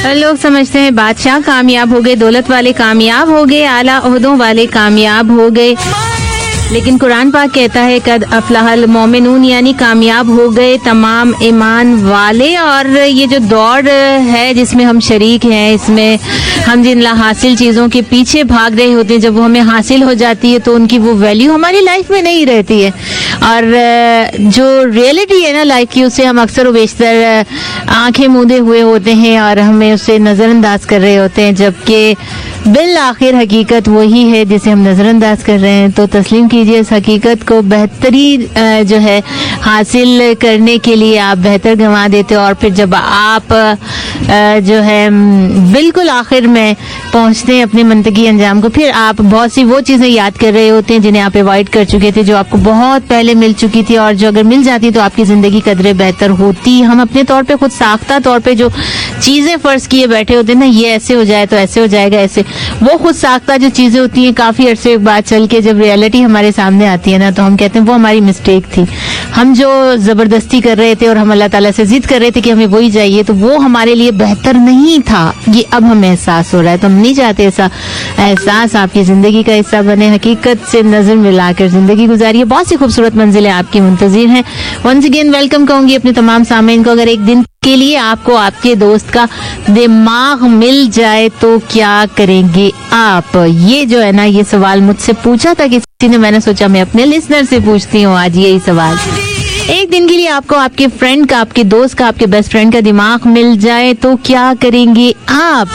लोग समझते हैं बादशाह कामयाब हो गए, दौलत वाले कामयाब हो गए, आला ओहदों वाले कामयाब हो गए, लेकिन कुरान पाक कहता है कद अफलाहल मोमिनून, यानी कामयाब हो गए तमाम ईमान वाले। और ये जो दौड़ है जिसमें हम शरीक हैं, इसमें हम जिन हासिल चीज़ों के पीछे भाग रहे होते हैं, जब वो हमें हासिल हो जाती है तो उनकी वो वैल्यू हमारी लाइफ में नहीं रहती है। और जो रियलिटी है ना लाइफ की, उससे हम अक्सर बेशतर आंखें मूंदे हुए होते हैं और हमें उसे नज़रअंदाज कर रहे होते हैं, जबकि बिल आखिर हकीकत वही है जिसे हम नज़रअंदाज कर रहे हैं। तो तस्लीम कीजिए इस हकीकत को, बेहतरी जो है हासिल करने के लिए आप बेहतर गंवा देते हो, और फिर जब आप जो है बिल्कुल आखिर में पहुंचते हैं अपने मंतकी अंजाम को, फिर आप बहुत सी वो चीज़ें याद कर रहे होते हैं जिन्हें आप अवॉइड कर चुके थे, जो आपको बहुत पहले मिल चुकी थी, और जो अगर मिल जाती तो आपकी ज़िंदगी कदरे बेहतर होती। हम अपने तौर पे खुद साख्ता तौर पे जो चीज़ें फ़र्ज़ किए बैठे होते हैं ना, ये ऐसे हो जाए तो ऐसे हो जाएगा, ऐसे वो खुद साख्ता जो चीज़ें होती हैं, काफ़ी अरसे बाद चल के जब रियलिटी हमारे सामने आती है ना, तो हम कहते हैं वो हमारी मिस्टेक थी। हम जो ज़बरदस्ती कर रहे थे और हम अल्लाह ताला से जिद कर रहे थे कि हमें वही चाहिए, तो वो हमारे लिए बेहतर नहीं था। ये अब हमें एहसास हो रहा है, तो हम नहीं चाहते ऐसा एहसास आपकी ज़िंदगी का हिस्सा बने। हकीकत से नज़र मिलाकर ज़िंदगी गुजारिए, बहुत सी खूबसूरत मंजिलें आपकी मुंतज़िर हैं। वंस अगेन वेलकम कहूँगी अपने तमाम सामीन को। अगर एक दिन के लिए आपको आपके दोस्त का दिमाग मिल जाए तो क्या करेंगे आप? ये जो है ना, ये सवाल मुझसे पूछा था किसी ने, मैंने सोचा मैं अपने लिसनर से पूछती हूँ आज यही सवाल। एक दिन के लिए आपको आपके फ्रेंड का, आपके दोस्त का, आपके बेस्ट फ्रेंड का दिमाग मिल जाए तो क्या करेंगे आप?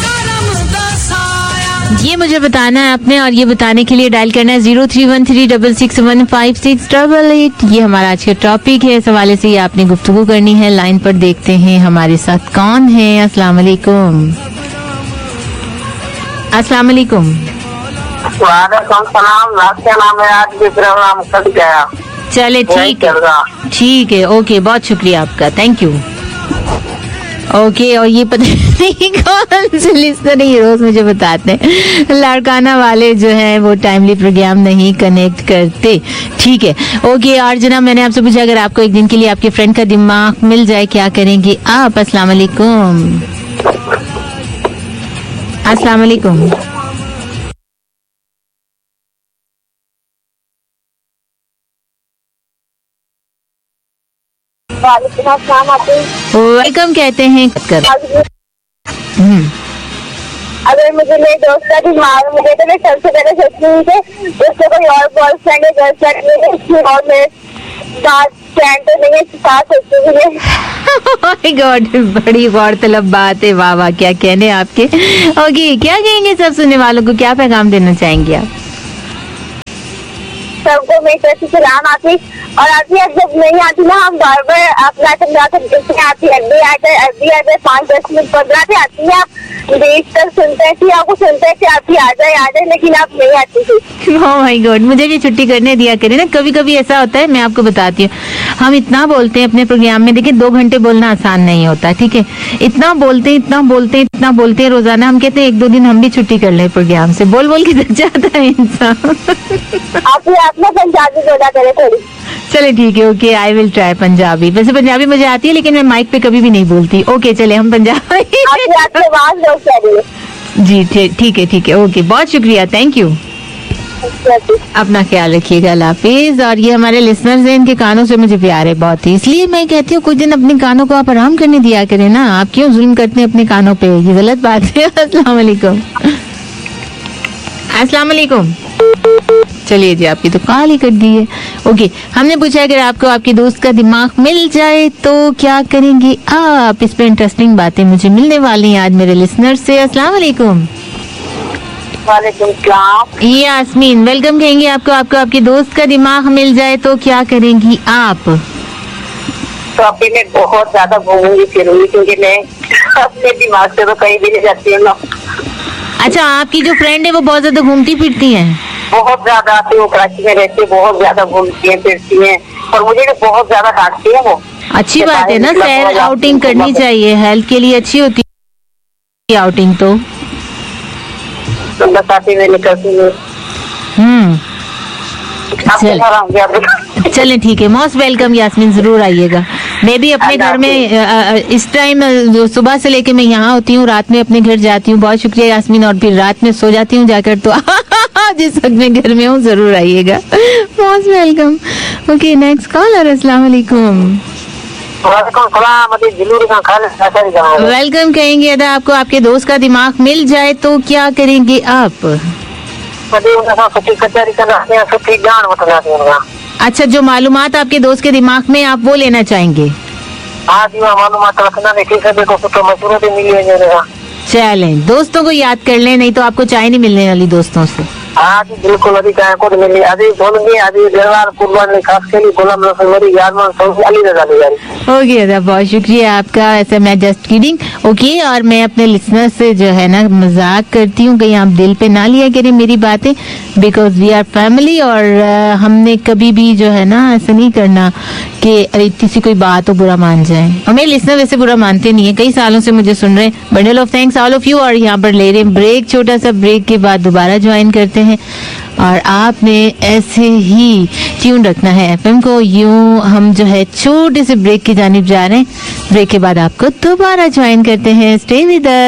ये मुझे बताना है आपने, और ये बताने के लिए डायल करना है 0316615688। ये हमारा आज का टॉपिक है, इस हवाले से ये आपने गुफ्तगू करनी है। लाइन पर देखते हैं हमारे साथ कौन है। अस्सलाम वालेकुम। अस्सलाम वालेकुम। वालेकुम सलाम। क्या नाम है? आज भी प्रोग्राम कट गया। चले ठीक है, ओके, बहुत शुक्रिया आपका, थैंक यू। ओके, और ये पता नहीं कौन से लिस्टर है, ये रोज मुझे बताते हैं लाड़काना वाले जो हैं वो टाइमली प्रोग्राम नहीं कनेक्ट करते। ठीक है, ओके। और जनाब, मैंने आपसे पूछा अगर आपको एक दिन के लिए आपके फ्रेंड का दिमाग मिल जाए क्या करेंगे आप? अस्सलाम वालेकुम। अस्सलाम वालेकुम। वेलकम कहते हैं कर। अगर मुझे मेरे दोस्त का दिमाग मिले तो मैं सबसे पहले सोचती हूँ कि उसको कोई और बॉयफ्रेंड है, गर्लफ्रेंड नहीं है, और मेरे साथ फ्रेंड तो नहीं है, साथ सोचती हूँ। गॉड, बड़ी गौरतलब बात है। वाह वाह, क्या कहने आपके। ओके, क्या कहेंगे सब सुनने वालों को, क्या पैगाम देना चाहेंगे आप? सबको मेरी तरफ से सलाम आती, और आती है जब नहीं आती ना, हम बार बार अपना आती है 5-10 मिनट 15 से आती है। आप देख कर सुनते हैं कि आपको सुनते हैं कि आप ही आ जाए, लेकिन आप नहीं आती थी। ओह माय गॉड, मुझे भी छुट्टी करने दिया करें ना। कभी कभी ऐसा होता है, मैं आपको बताती हूँ, हम इतना बोलते हैं अपने प्रोग्राम में। देखिए, 2 घंटे बोलना आसान नहीं होता, ठीक है। इतना बोलते हैं रोजाना। हम कहते हैं 1-2 दिन हम भी छुट्टी कर लें प्रोग्राम से, बोल बोल के थक जाता है इंसान। आप अपना पंजाबी बोला करें थोड़ी। चले ठीक है, okay, I will try Punjabi. वैसे पंजाबी मुझे आती है, लेकिन मैं माइक पे कभी भी नहीं बोलती। ओके, चले हम पंजाबी। जी ठीक है, ओके, बहुत शुक्रिया, थैंक यू। अपना ख्याल रखिएगा, अल्लाह हाफिज। और ये हमारे लिसनर्स हैं, इनके कानों से मुझे प्यार है बहुत ही, इसलिए मैं कहती हूँ कुछ दिन अपने कानों को आप आराम करने दिया करें ना। आप क्यों जुल्म करते हैं अपने कानों पे? ये गलत बात है। अस्सलाम वालेकुम। अस्सलाम वालेकुम। चलिए जी, आपकी तो कॉल ही कट गई है। ओके, हमने पूछा अगर आपको आपके दोस्त का दिमाग मिल जाए तो क्या करेंगे आप? इस पे इंटरेस्टिंग बातें मुझे मिलने वाली हैं आज मेरे लिसनर से। अस्सलाम वालेकुम। वालेकुम सलाम। यास्मीन, वेलकम कहेंगे आपको आपके दोस्त का दिमाग मिल जाए तो क्या करेंगी आप? तो अभी मैं बहुत ज्यादा घूमूंगी फिरूंगी, क्योंकि मैं अपने दिमाग से तो कहीं भी नहीं जाती हूँ ना। अच्छा, आपकी जो फ्रेंड है वो बहुत ज्यादा घूमती फिरती हैं? बहुत ज्यादा आती है, कराची में रहती है, बहुत ज्यादा घूमती है फिरती है, और मुझे भी बहुत ज्यादा डांटती है वो। अच्छी बात है ना, सैर आउटिंग करनी चाहिए, हेल्थ के लिए अच्छी होती है आउटिंग। तो बताती मैं निकलती हूँ। चले ठीक है, मोस्ट वेलकम यास्मीन, जरूर आइएगा। मैं भी अपने घर में इस टाइम सुबह से लेके मैं यहाँ होती हूँ, रात में अपने घर जाती हूँ। बहुत शुक्रिया यास्मीन, और फिर रात में सो जाती हूँ जाकर। तो जिस वक्त मैं घर में हूँ जरूर आइएगा। Most welcome. Okay, next collar. अस्सलाम वालेकुम। वेलकम कहेंगे। अगर आपको आपके दोस्त का दिमाग मिल जाए तो क्या करेंगे आप? अच्छा, जो मालूमात आपके दोस्त के दिमाग में आप वो लेना चाहेंगे? चलें, दोस्तों को याद कर लें, नहीं तो आपको चाय नहीं मिलने वाली दोस्तों से। हाँ जी बिल्कुल, अभी चाय को मिली अभी बोलेंगे अभी देवार कुर्बान खास के लिए गुलाम रसूल मेरी यादमान सऊदी अली रजा जारी। ओके दादा, बहुत शुक्रिया आपका। ऐसे मैं जस्ट किडिंग। ओके, और मैं अपने लिसनर से जो है ना मजाक करती हूँ, कहीं आप दिल पे ना लिया करें मेरी बातें, बिकॉज वी आर फैमिली। और हमने कभी भी जो है ना ऐसा नहीं करना कि अरे किसी कोई बात हो बुरा मान जाए। और मेरे लिसनर वैसे बुरा मानते नहीं है, कई सालों से मुझे सुन रहे हैं। Bundle of thanks all of you. और यहाँ पर ले रहे हैं ब्रेक, छोटा सा ब्रेक के बाद दोबारा ज्वाइन करते हैं। और आपने ऐसे ही ट्यून रखना है एफएम को। यूं हम जो है छोटे से ब्रेक की जानिब जा रहे हैं। ब्रेक के बाद आपको दोबारा ज्वाइन करते हैं। Stay with us.